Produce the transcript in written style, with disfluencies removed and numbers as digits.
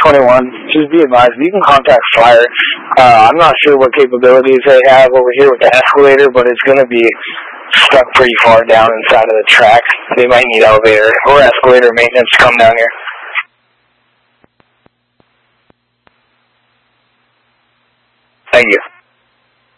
21. Just be advised, you can contact fire. I'm not sure what capabilities they have over here with the escalator, but it's going to be stuck pretty far down inside of the track. They might need elevator or escalator maintenance to come down here. Thank you.